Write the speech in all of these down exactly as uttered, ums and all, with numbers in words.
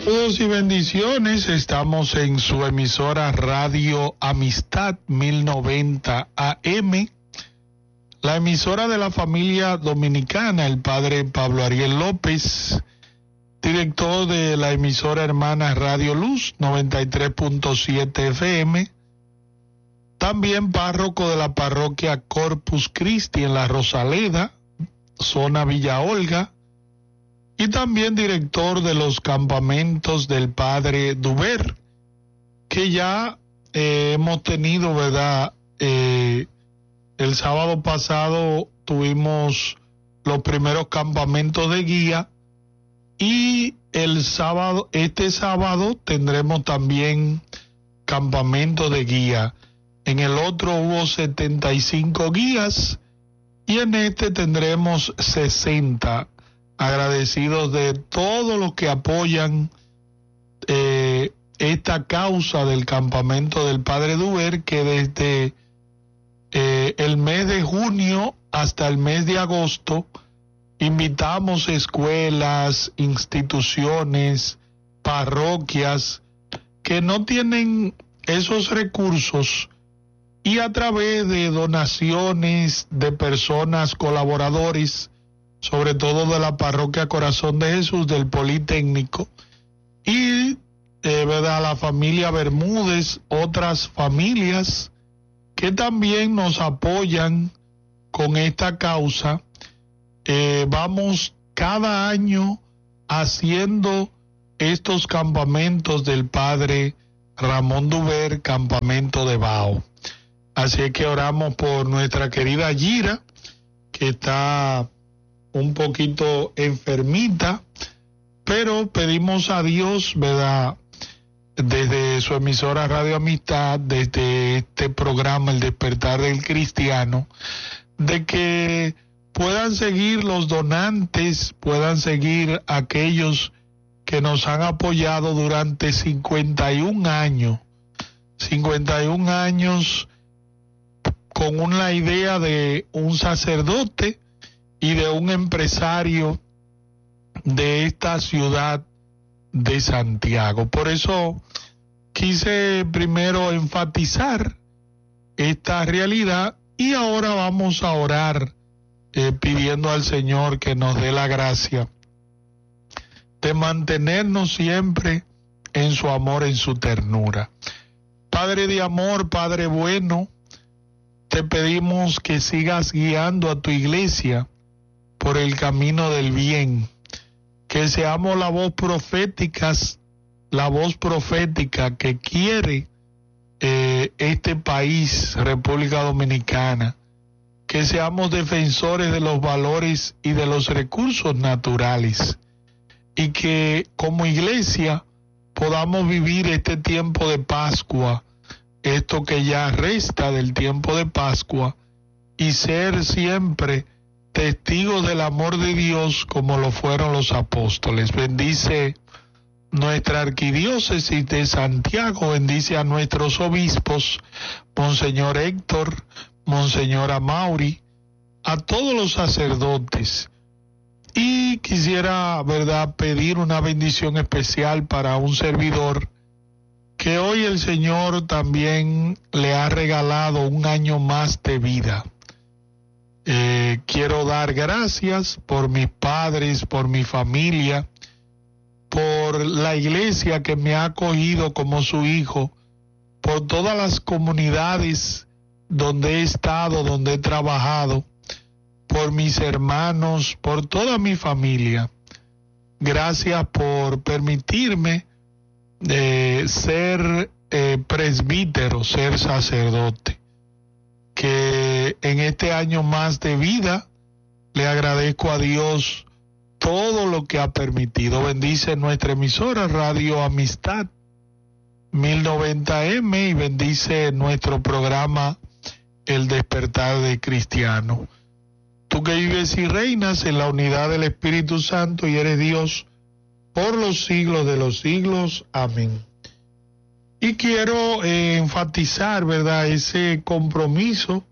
Saludos y bendiciones. Estamos en su emisora Radio Amistad mil noventa A M, la emisora de la familia dominicana. El padre Pablo Ariel López, director de la emisora hermana Radio Luz noventa y tres punto siete F M, también párroco de la parroquia Corpus Christi en La Rosaleda, zona Villa Olga, y también director de los campamentos del Padre Duber, que ya eh, hemos tenido, ¿verdad? Eh, el sábado pasado tuvimos los primeros campamentos de guía, y el sábado, este sábado tendremos también campamento de guía. En el otro hubo setenta y cinco guías y en este tendremos sesenta. Agradecidos de todos los que apoyan eh, esta causa del campamento del Padre Duber, que desde eh, el mes de junio hasta el mes de agosto invitamos escuelas, instituciones, parroquias que no tienen esos recursos, y a través de donaciones de personas colaboradores, sobre todo de la parroquia Corazón de Jesús del Politécnico, y eh, verdad, la familia Bermúdez, otras familias que también nos apoyan con esta causa. Eh, vamos cada año haciendo estos campamentos del Padre Ramón Duber, campamento de Bao. Así que oramos por nuestra querida Gira, que está un poquito enfermita, pero pedimos a Dios, ¿verdad?, desde su emisora Radio Amistad, desde este programa El Despertar del Cristiano, de que puedan seguir los donantes, puedan seguir aquellos que nos han apoyado durante cincuenta y un años, cincuenta y un años con una idea de un sacerdote y de un empresario de esta ciudad de Santiago. Por eso quise primero enfatizar esta realidad, y ahora vamos a orar eh, pidiendo al Señor que nos dé la gracia de mantenernos siempre en su amor, en su ternura. Padre de amor, Padre bueno, te pedimos que sigas guiando a tu iglesia por el camino del bien, que seamos la voz profética, la voz profética que quiere eh, este país, República Dominicana, que seamos defensores de los valores y de los recursos naturales, y que como iglesia podamos vivir este tiempo de Pascua, esto que ya resta del tiempo de Pascua, y ser siempre testigos del amor de Dios como lo fueron los apóstoles. Bendice nuestra arquidiócesis de Santiago, bendice a nuestros obispos, Monseñor Héctor, Monseñora Mauri, a todos los sacerdotes. Y quisiera, ¿verdad?, pedir una bendición especial para un servidor que hoy el Señor también le ha regalado un año más de vida. Eh, quiero dar gracias por mis padres, por mi familia, por la iglesia que me ha acogido como su hijo, por todas las comunidades donde he estado, donde he trabajado, por mis hermanos, por toda mi familia. Gracias por permitirme eh, ser eh, presbítero, ser sacerdote. Que en este año más de vida le agradezco a Dios todo lo que ha permitido. Bendice nuestra emisora Radio Amistad mil noventa M y bendice nuestro programa El Despertar del Cristiano. Tú que vives y reinas en la unidad del Espíritu Santo y eres Dios por los siglos de los siglos. Amén. Y quiero eh, enfatizar, ¿verdad?, ese compromiso.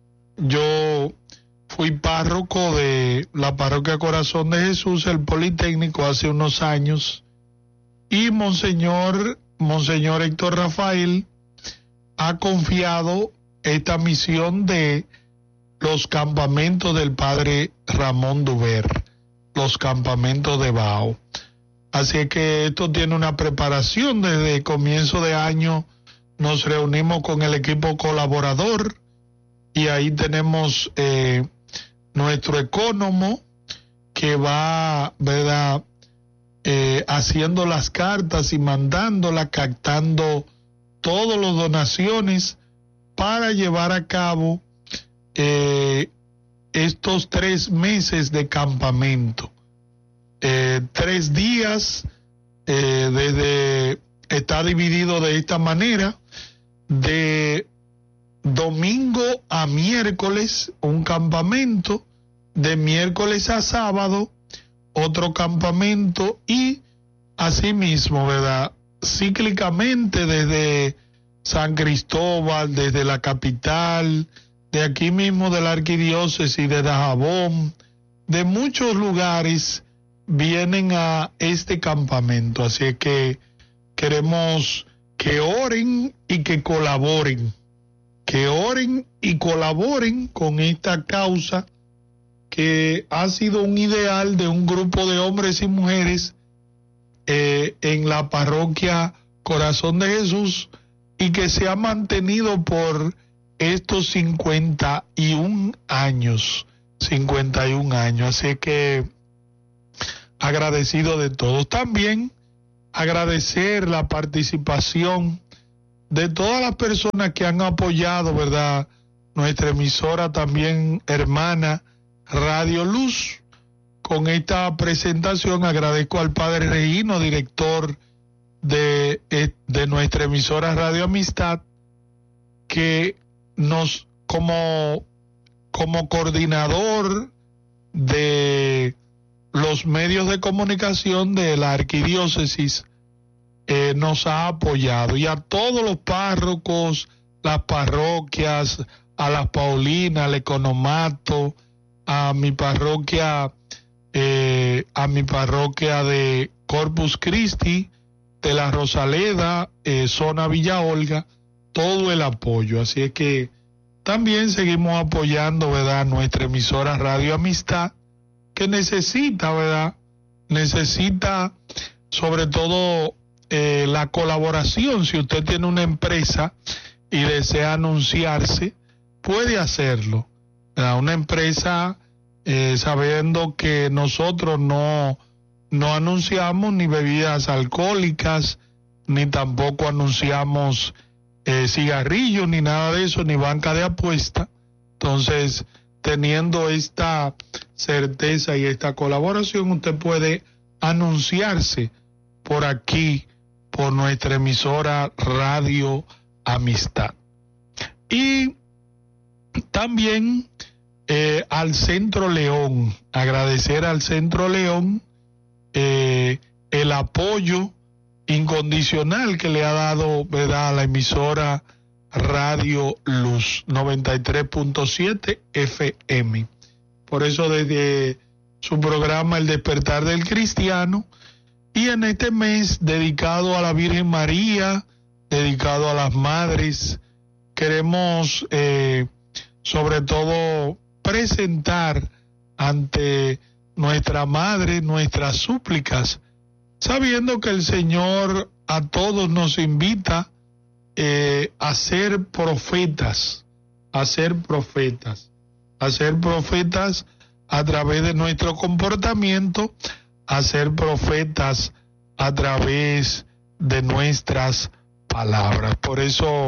Yo fui párroco de la parroquia Corazón de Jesús, el Politécnico, hace unos años, y Monseñor, Monseñor Héctor Rafael ha confiado esta misión de los campamentos del padre Ramón Duver, los campamentos de Bao. Así que esto tiene una preparación. Desde comienzo de año nos reunimos con el equipo colaborador y ahí tenemos eh, nuestro ecónomo que va, ¿verdad?, eh, haciendo las cartas y mandándolas, captando todas las donaciones para llevar a cabo eh, estos tres meses de campamento. Eh, tres días, eh, desde, está dividido de esta manera: de domingo a miércoles un campamento, de miércoles a sábado otro campamento, y asimismo, ¿verdad?, cíclicamente desde San Cristóbal, desde la capital, de aquí mismo de la arquidiócesis de Dajabón, de muchos lugares vienen a este campamento. Así que queremos que oren y que colaboren, que oren y colaboren con esta causa que ha sido un ideal de un grupo de hombres y mujeres eh, en la parroquia Corazón de Jesús, y que se ha mantenido por estos cincuenta y un años, cincuenta y un años. Así que agradecido de todos. También agradecer la participación de todas las personas que han apoyado, ¿verdad?, nuestra emisora también hermana Radio Luz. Con esta presentación agradezco al padre Regino, director de, de nuestra emisora Radio Amistad, que nos, como, como coordinador de los medios de comunicación de la arquidiócesis, eh, nos ha apoyado, y a todos los párrocos, las parroquias, a las Paulinas, al Economato, a mi parroquia, eh, a mi parroquia de Corpus Christi, de la Rosaleda, eh, zona Villa Olga, todo el apoyo. Así es que también seguimos apoyando, ¿verdad?, nuestra emisora Radio Amistad, que necesita, ¿verdad?, necesita sobre todo eh, la colaboración. Si usted tiene una empresa y desea anunciarse, puede hacerlo. ¿Verdad? Una empresa, eh, sabiendo que nosotros no, no anunciamos ni bebidas alcohólicas, ni tampoco anunciamos eh, cigarrillos, ni nada de eso, ni banca de apuesta. Entonces, teniendo esta certeza y esta colaboración, usted puede anunciarse por aquí, por nuestra emisora Radio Amistad. Y también eh, al Centro León, agradecer al Centro León eh, el apoyo incondicional que le ha dado, ¿verdad?, a la emisora Radio Luz noventa y tres punto siete F M. Por eso desde su programa El Despertar del Cristiano, y en este mes dedicado a la Virgen María, dedicado a las madres, queremos eh, sobre todo presentar ante nuestra madre nuestras súplicas, sabiendo que el Señor a todos nos invita eh, a ser profetas, a ser profetas, a ser profetas a través de nuestro comportamiento, a ser profetas a través de nuestras palabras. Por eso,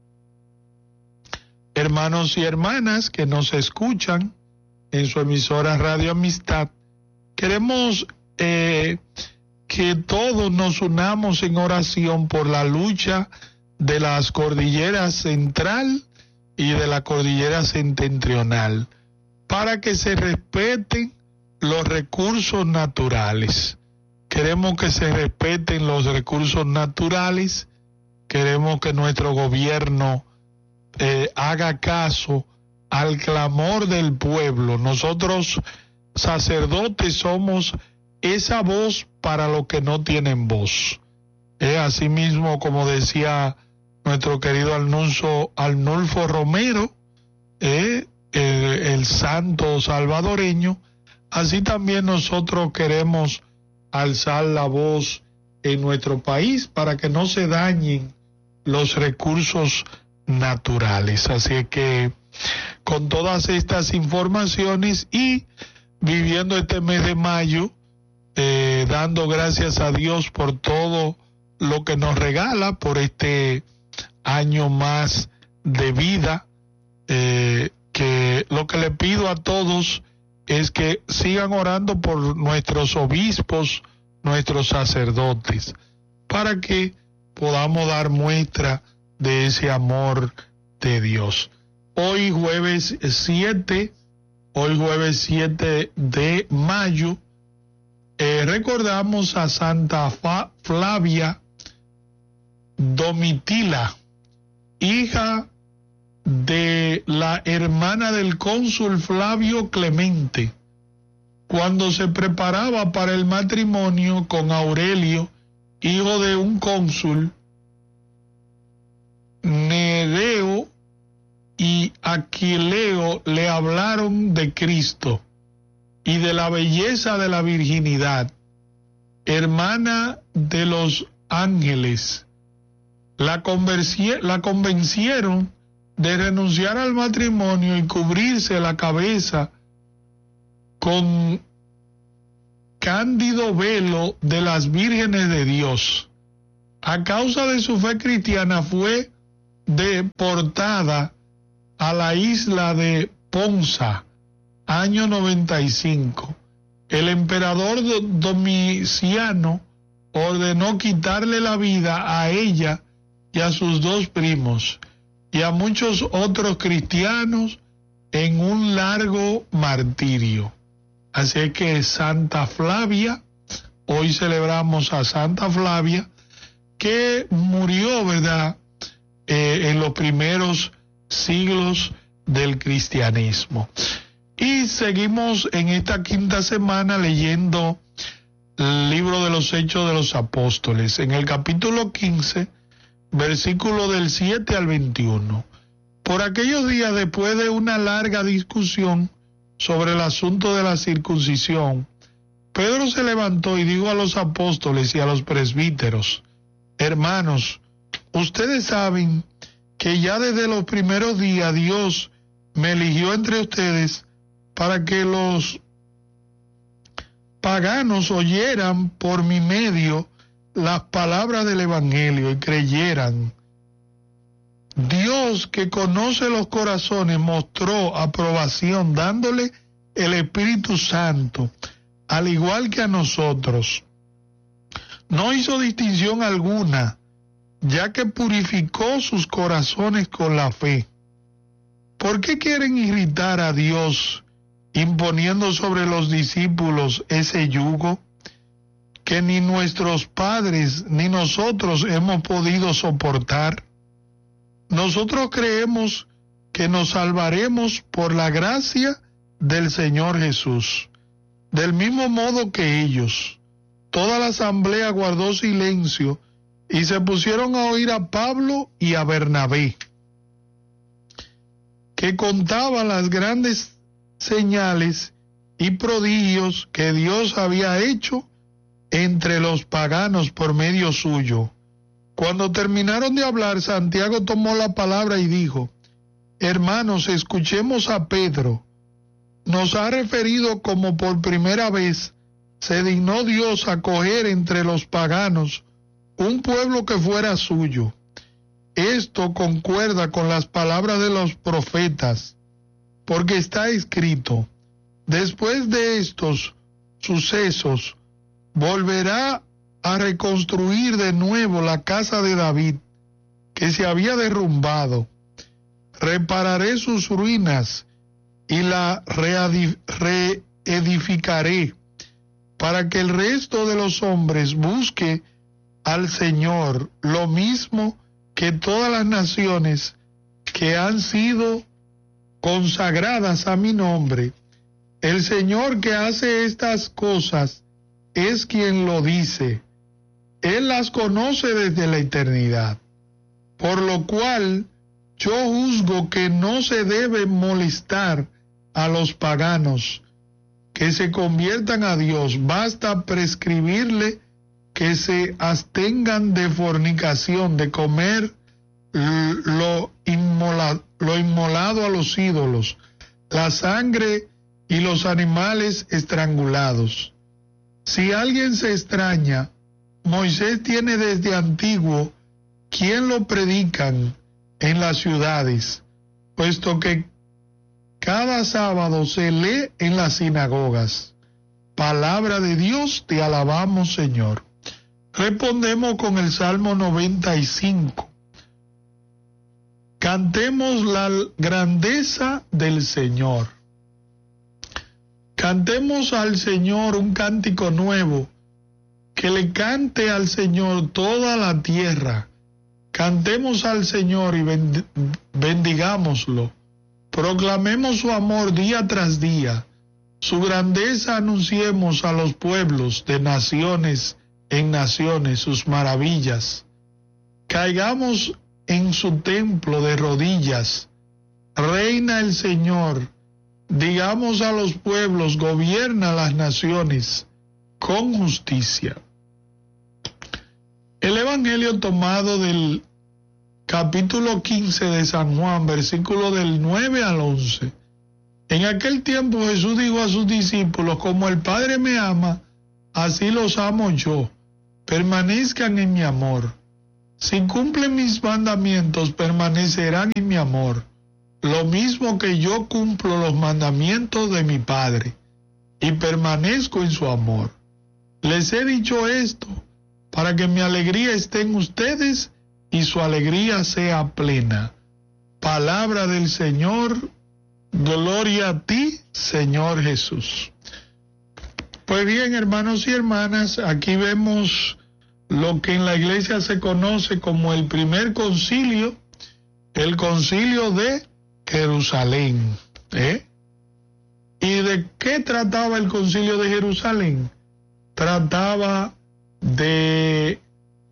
hermanos y hermanas que nos escuchan en su emisora Radio Amistad, queremos eh, que todos nos unamos en oración por la lucha de las cordilleras central y de la cordillera septentrional, para que se respeten los recursos naturales. Queremos que se respeten los recursos naturales, queremos que nuestro gobierno eh, haga caso al clamor del pueblo. Nosotros, sacerdotes, somos esa voz para los que no tienen voz. Eh, así mismo, como decía nuestro querido Arnulfo, Arnulfo Romero, eh, el, el santo salvadoreño, así también nosotros queremos alzar la voz en nuestro país para que no se dañen los recursos naturales. Así que con todas estas informaciones y viviendo este mes de mayo, eh, dando gracias a Dios por todo lo que nos regala, por este año más de vida, eh, que lo que le pido a todos es que sigan orando por nuestros obispos, nuestros sacerdotes, para que podamos dar muestra de ese amor de Dios. Hoy jueves siete, hoy jueves siete de mayo, eh, recordamos a Santa Fa- Flavia Domitila, hija de la hermana del cónsul Flavio Clemente, cuando se preparaba para el matrimonio con Aurelio, hijo de un cónsul. Nereo y Aquileo le hablaron de Cristo y de la belleza de la virginidad, hermana de los ángeles. La, la convencieron de renunciar al matrimonio y cubrirse la cabeza con cándido velo de las vírgenes de Dios. A causa de su fe cristiana fue deportada a la isla de Ponza, año noventa y cinco. El emperador Domiciano ordenó quitarle la vida a ella y a sus dos primos y a muchos otros cristianos en un largo martirio. Así que Santa Flavia, hoy celebramos a Santa Flavia, que murió, ¿verdad?, eh, en los primeros siglos del cristianismo. Y seguimos en esta quinta semana leyendo el libro de los Hechos de los Apóstoles, en el capítulo quince, versículo del siete al veintiuno. Por aquellos días, después de una larga discusión sobre el asunto de la circuncisión, Pedro se levantó y dijo a los apóstoles y a los presbíteros: hermanos, ustedes saben que ya desde los primeros días Dios me eligió entre ustedes para que los paganos oyeran por mi medio las palabras del Evangelio y creyeran. Dios, que conoce los corazones, mostró aprobación dándole el Espíritu Santo, al igual que a nosotros. No hizo distinción alguna, ya que purificó sus corazones con la fe. ¿Por qué quieren irritar a Dios imponiendo sobre los discípulos ese yugo que ni nuestros padres ni nosotros hemos podido soportar? Nosotros creemos que nos salvaremos por la gracia del Señor Jesús, del mismo modo que ellos. Toda la asamblea guardó silencio y se pusieron a oír a Pablo y a Bernabé, que contaban las grandes señales y prodigios que Dios había hecho entre los paganos por medio suyo. Cuando terminaron de hablar, Santiago tomó la palabra y dijo: hermanos, escuchemos a Pedro. Nos ha referido como por primera vez se dignó Dios acoger entre los paganos un pueblo que fuera suyo. Esto concuerda con las palabras de los profetas, porque está escrito: después de estos sucesos volverá a reconstruir de nuevo la casa de David, que se había derrumbado. Repararé sus ruinas y la reedificaré, para que el resto de los hombres busque al Señor, lo mismo que todas las naciones que han sido consagradas a mi nombre. El Señor que hace estas cosas es quien lo dice. Él las conoce desde la eternidad, por lo cual yo juzgo que no se debe molestar a los paganos que se conviertan a Dios. Basta prescribirle que se abstengan de fornicación, de comer lo, inmola, lo inmolado a los ídolos, la sangre y los animales estrangulados. Si alguien se extraña, Moisés tiene desde antiguo quien lo predican en las ciudades, puesto que cada sábado se lee en las sinagogas. Palabra de Dios, te alabamos, Señor. Respondemos con el Salmo noventa y cinco. Cantemos la grandeza del Señor. Cantemos al Señor un cántico nuevo, que le cante al Señor toda la tierra. Cantemos al Señor y bendigámoslo. Proclamemos su amor día tras día. Su grandeza anunciemos a los pueblos de naciones en naciones, sus maravillas. Caigamos en su templo de rodillas. Reina el Señor. Digamos a los pueblos, gobierna las naciones con justicia. El Evangelio tomado del capítulo quince de San Juan, versículo del nueve al once. En aquel tiempo Jesús dijo a sus discípulos: como el Padre me ama, así los amo yo. Permanezcan en mi amor. Si cumplen mis mandamientos, permanecerán en mi amor, lo mismo que yo cumplo los mandamientos de mi Padre, y permanezco en su amor. Les he dicho esto para que mi alegría esté en ustedes y su alegría sea plena. Palabra del Señor. Gloria a ti, Señor Jesús. Pues bien, hermanos y hermanas, aquí vemos lo que en la iglesia se conoce como el primer concilio, el concilio de Jerusalén. ¿eh? ¿Y de qué trataba el concilio de Jerusalén? Trataba de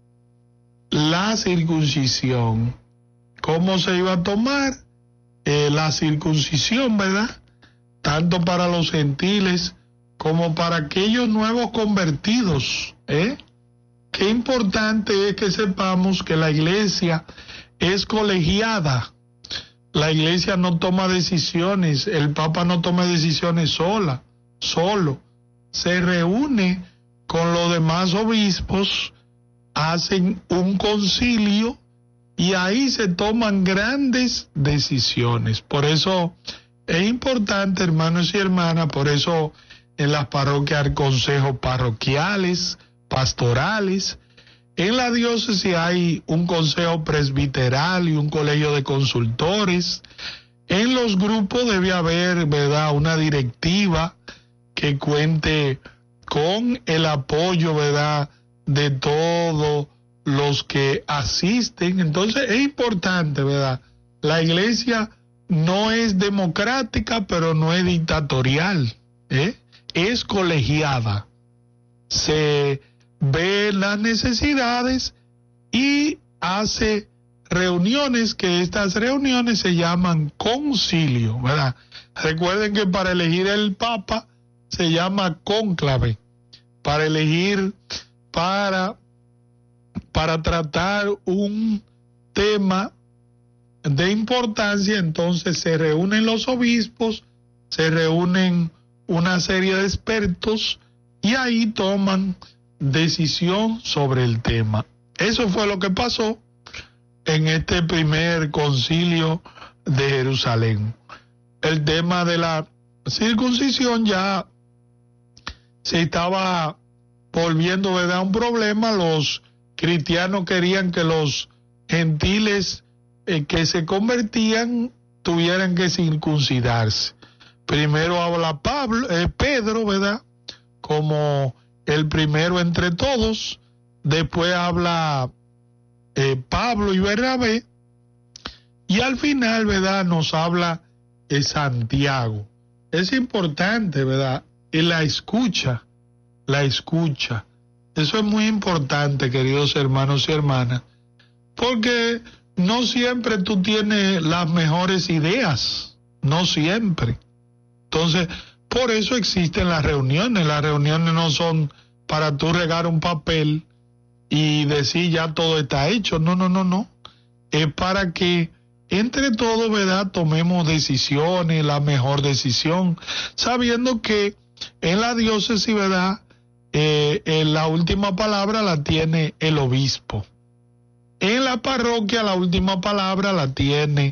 la circuncisión, cómo se iba a tomar eh, la circuncisión, ¿verdad? Tanto para los gentiles como para aquellos nuevos convertidos. ¿eh? Qué importante es que sepamos que la iglesia es colegiada. La iglesia no toma decisiones, el Papa no toma decisiones sola, solo. Se reúne con los demás obispos, hacen un concilio y ahí se toman grandes decisiones. Por eso es importante, hermanos y hermanas, por eso en las parroquias hay consejos parroquiales, pastorales. En la diócesis hay un consejo presbiteral y un colegio de consultores. En los grupos debe haber, ¿verdad?, una directiva que cuente con el apoyo, ¿verdad?, de todos los que asisten. Entonces es importante, ¿verdad? La iglesia no es democrática, pero no es dictatorial, ¿eh? Es colegiada. Se ve las necesidades y hace reuniones, que estas reuniones se llaman concilio, ¿verdad? Recuerden que para elegir el Papa se llama cónclave. Para elegir, para, para tratar un tema de importancia, entonces se reúnen los obispos, se reúnen una serie de expertos y ahí toman decisión sobre el tema. Eso fue lo que pasó en este primer concilio de Jerusalén. El tema de la circuncisión ya se estaba volviendo, ¿verdad?, un problema. Los cristianos querían que los gentiles eh, que se convertían tuvieran que circuncidarse. Primero habla Pablo, eh, Pedro, ¿verdad?, como el primero entre todos. Después habla eh, Pablo y Bernabé, y al final, ¿verdad?, nos habla eh, Santiago. Es importante, ¿verdad?, en la escucha la escucha. Eso es muy importante, queridos hermanos y hermanas, porque no siempre tú tienes las mejores ideas, no siempre. Entonces, por eso existen las reuniones. Las reuniones no son para tú regar un papel y decir ya todo está hecho. No, no, no, no. Es para que entre todos, ¿verdad?, tomemos decisiones, la mejor decisión, sabiendo que en la diócesis, ¿verdad?, eh, en la última palabra la tiene el obispo. En la parroquia la última palabra la tiene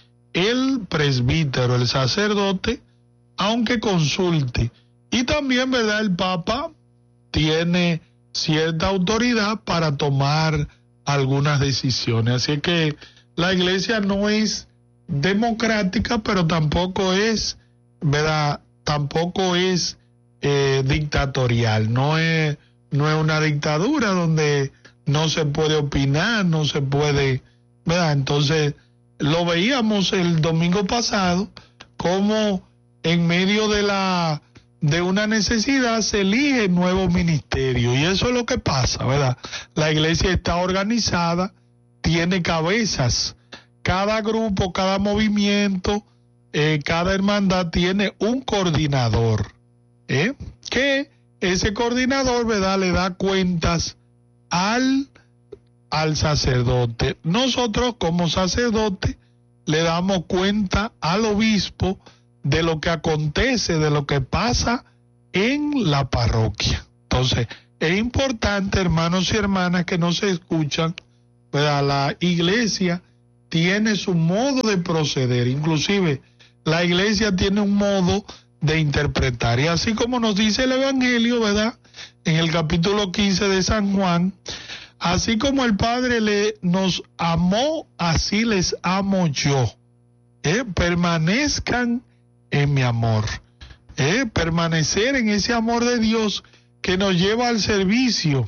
el presbítero, el sacerdote, aunque consulte. Y también, ¿verdad?, el Papa tiene cierta autoridad para tomar algunas decisiones. Así que la iglesia no es democrática, pero tampoco es, ¿verdad?, tampoco es eh, dictatorial. No es, no es una dictadura donde no se puede opinar, no se puede, ¿verdad? Entonces, lo veíamos el domingo pasado, como en medio de la de una necesidad se elige nuevo ministerio, y eso es lo que pasa, ¿verdad? La iglesia está organizada, tiene cabezas, cada grupo, cada movimiento, eh, cada hermandad tiene un coordinador, ¿eh? que ese coordinador, ¿verdad?, le da cuentas al, al sacerdote. Nosotros como sacerdote le damos cuenta al obispo de lo que acontece, de lo que pasa en la parroquia. Entonces, es importante, hermanos y hermanas que no se escuchan, ¿verdad? La iglesia tiene su modo de proceder, inclusive la iglesia tiene un modo de interpretar, y así como nos dice el Evangelio, ¿verdad?, en el capítulo quince de San Juan, así como el Padre le, nos amó, así les amo yo, ¿eh? Permanezcan en mi amor, ¿eh? Permanecer en ese amor de Dios que nos lleva al servicio,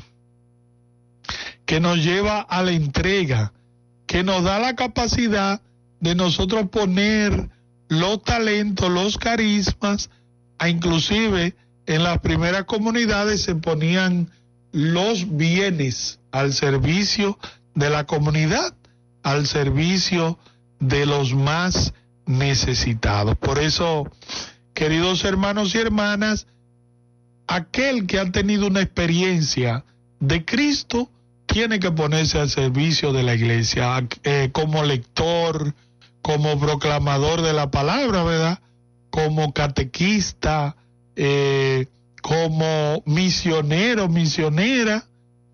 que nos lleva a la entrega, que nos da la capacidad de nosotros poner los talentos, los carismas, a inclusive en las primeras comunidades se ponían los bienes al servicio de la comunidad, al servicio de los más necesitados. Por eso, queridos hermanos y hermanas, aquel que ha tenido una experiencia de Cristo tiene que ponerse al servicio de la iglesia, eh, como lector, como proclamador de la palabra, ¿verdad?, como catequista, eh, como misionero, misionera,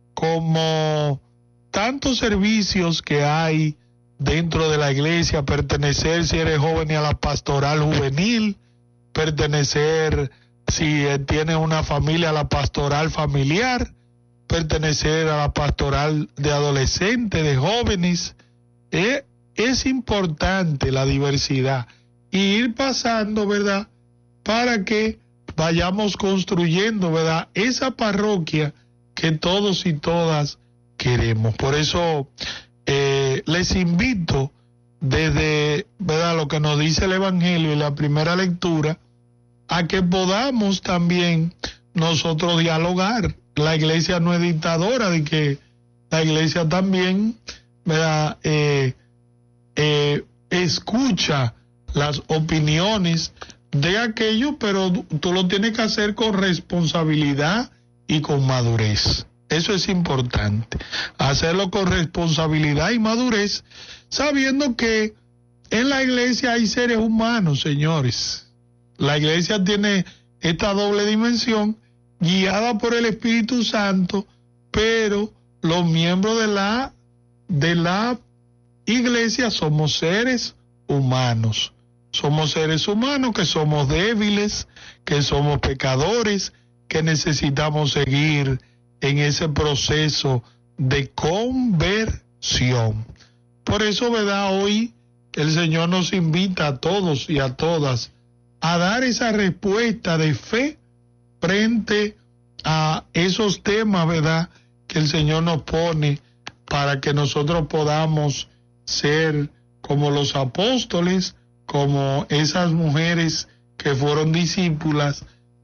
como tantos servicios que hay dentro de la iglesia, pertenecer, si eres joven, y a la pastoral juvenil, pertenecer, si tienes una familia, a la pastoral familiar, pertenecer a la pastoral de adolescentes, de jóvenes. Eh, es importante la diversidad y ir pasando, ¿verdad?, para que vayamos construyendo, ¿verdad?, esa parroquia que todos y todas queremos. Por eso eh, les invito desde, ¿verdad?, lo que nos dice el Evangelio y la primera lectura, a que podamos también nosotros dialogar. La iglesia no es dictadora, de que la iglesia también, ¿verdad?, eh, eh, escucha las opiniones de aquellos, pero tú lo tienes que hacer con responsabilidad y con madurez. Eso es importante, hacerlo con responsabilidad y madurez, sabiendo que en la iglesia hay seres humanos, señores. La iglesia tiene esta doble dimensión, guiada por el Espíritu Santo, pero los miembros de la, de la iglesia somos seres humanos. Somos seres humanos que somos débiles, que somos pecadores, que necesitamos seguir en ese proceso de conversión. Por eso, ¿verdad?, hoy el Señor nos invita a todos y a todas a dar esa respuesta de fe frente a esos temas, ¿verdad?, que el Señor nos pone para que nosotros podamos ser como los apóstoles, como esas mujeres que fueron discípulas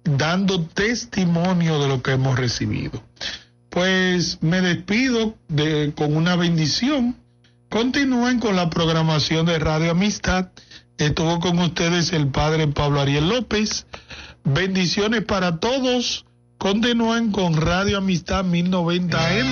dando testimonio de lo que hemos recibido. Pues me despido de, con una bendición. Continúen con la programación de Radio Amistad. Estuvo con ustedes el padre Pablo Ariel López. Bendiciones para todos. Continúen con Radio Amistad mil noventa A M.